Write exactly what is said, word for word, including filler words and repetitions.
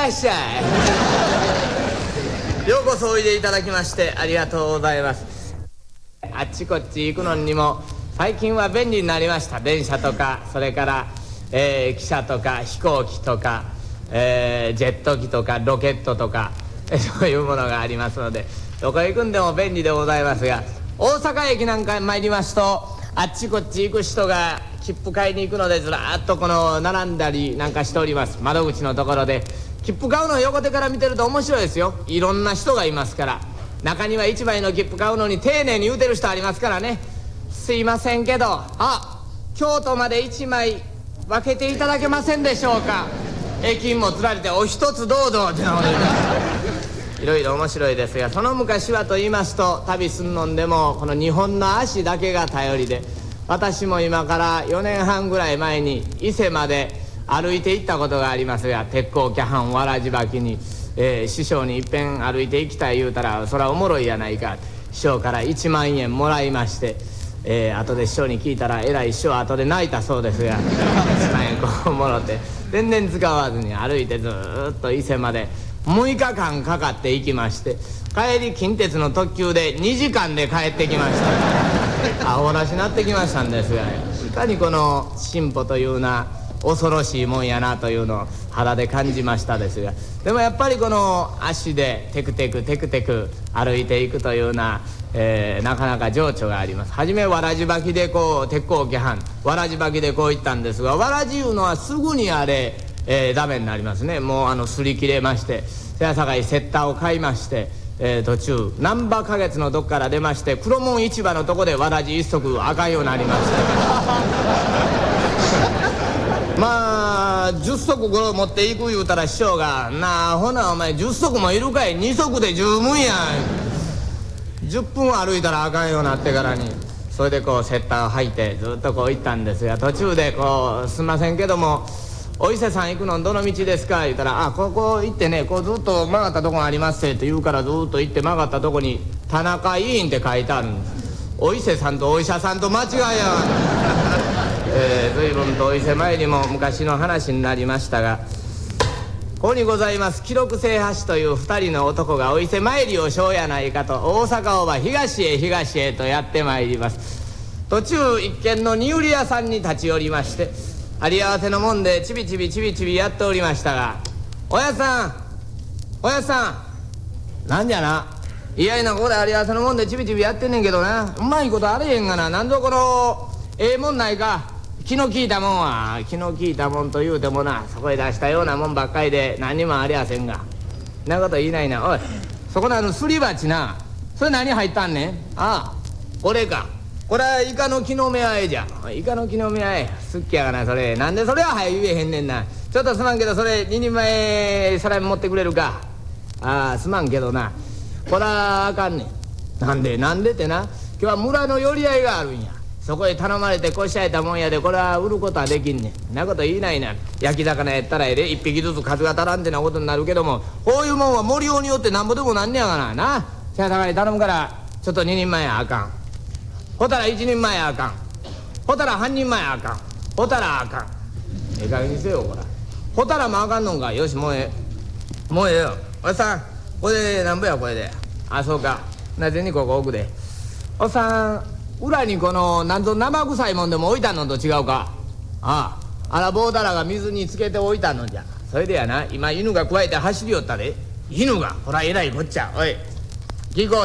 らっしゃい。ようこそおいでいただきましてありがとうございます。あっちこっち行くのにも最近は便利になりました。電車とか、それから、えー、汽車とか飛行機とか、えー、ジェット機とかロケットとか、そういうものがありますので、どこへ行くんでも便利でございますが、大阪駅なんかに参りますと、あっちこっち行く人が切符買いに行くのでずらーっとこの並んだりなんかしております。窓口のところで切符買うのを横手から見てると面白いですよ。いろんな人がいますから、中にはいちまいの切符買うのに丁寧に言うてる人ありますからね。すいませんけど、あ、京都までいちまい分けていただけませんでしょうか。駅員もつられてお一つどうぞってなのでいろいろ面白いですが、その昔はと言いますと、旅すんのんでもこのにほんの足だけが頼りで、私も今からよねんはんぐらい前に伊勢まで歩いて行ったことがありますが、鉄鋼キャハンわらじ履きに、えー、師匠にいっぺん歩いて行きたい言うたら、そらおもろいやないか、師匠からいちまんえんもらいまして、えー、後で師匠に聞いたらえらい師匠は後で泣いたそうですがいちまんえんこうもろて全然使わずに歩いてずーっと伊勢までむいかかんかかって行きまして、帰り近鉄の特急でにじかんで帰ってきましたアホらしなってきましたんですが、いかにこの進歩というな恐ろしいもんやなというのを肌で感じましたですが、でもやっぱりこの足でテクテクテクテク歩いていくというな、えー、なかなか情緒があります。はじめわらじ履きでこう鉄鋼機班わらじ履きでこう行ったんですが、わらじいうのはすぐにあれ、えー、ダメになりますね。もうあの擦り切れまして、せやさかいセッターを買いまして、えー、途中難波花月のどっから出まして、黒門市場のとこでわらじ一足あかんようになりましたまあじゅっ足これ持っていく言うたら師匠が「なあほなお前じゅっ足もいるかい、に足で十分やん」じゅっぷん歩いたらあかんようになってからに、それでこうセッターを履いてずっとこう行ったんですが、途中でこう「すんませんけどもお伊勢さん行くのどの道ですか?」言ったら「あここ行ってね、こうずっと曲がったとこがありますって」言うから、ずっと行って曲がったとこに「田中医院」って書いてあるんです。お伊勢さんとお医者さんと間違いやえー、随分とお伊勢参りも昔の話になりましたが、ここにございます記録制覇士というふたりの男がお伊勢参りをしようやないかと、大阪をば東へ東へとやってまいります。途中一軒の荷売り屋さんに立ち寄りまして、あり合わせのもんでちびちびちびちびやっておりましたが、おやさんおやさんなんじゃな、いやいなここであり合わせのもんでちびちびやってんねんけどな、うまいことあれへんがな、なんぞこのええもんないか、気の利いたもんは気の利いたもんと言うてもな、そこへ出したようなもんばっかりで何にもありゃせんが、そんなこと言いないな。おいそこのあのすり鉢な、それ何入ったんねん。ああこれか、これはイカの木の芽あえじゃ。イカの木の芽あえ好きやがな、それなんでそれは早言えへんねんな。ちょっとすまんけどそれににん前皿に持ってくれるか。ああすまんけどな、これはあかんねん。なんでなんでってな、今日は村の寄り合いがあるんや。そこへ頼まれてこしらえたもんやで、これは売ることはできんねん。そんなこと言いないな。焼き魚やったらええで、一匹ずつ数が足らんってなことになるけども、こういうもんは森用によってなんぼでもなんねやがな。なせやさかい頼むからちょっとににんまえはあかん、ほたらいちにんまえはあかん、ほたら半人前はあかん、ほたらあかん。ええ加減にせよこら。ほたらもあかんのんか。よしもうええもうええよ。おっさんこれでなんぼやこれで。あそうか、なぜにここ置くで。おっさん裏にこのなんぞ生臭いもんでも置いたのと違うか。あああら棒だらが水につけて置いたのじゃ。それでやな、今犬がくわえて走り寄ったで。犬がほらえらいこっちゃ。おい聞こ